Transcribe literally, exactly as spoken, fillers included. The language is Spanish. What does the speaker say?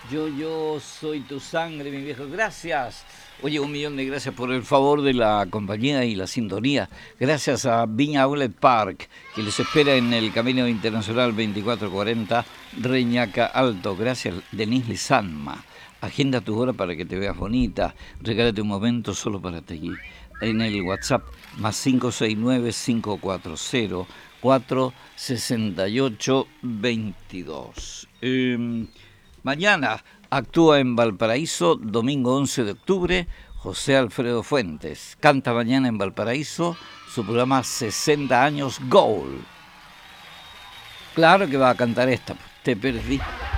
Yo, yo soy tu sangre, mi viejo. Gracias. Oye, un millón de gracias por el favor de la compañía y la sintonía. Gracias a Viña Outlet Park, que les espera en el Camino Internacional veinticuatro cuarenta, Reñaca Alto. Gracias, Denise Lizanma. Agenda tu hora para que te veas bonita. Regálate un momento solo para ti. En el WhatsApp, más cinco seis nueve, cinco cuatro cero, cuatro seis ocho, dos dos. Eh, Mañana actúa en Valparaíso, domingo once de octubre, José Alfredo Fuentes. Canta mañana en Valparaíso su programa sesenta años Gold. Claro que va a cantar esta, te perdí.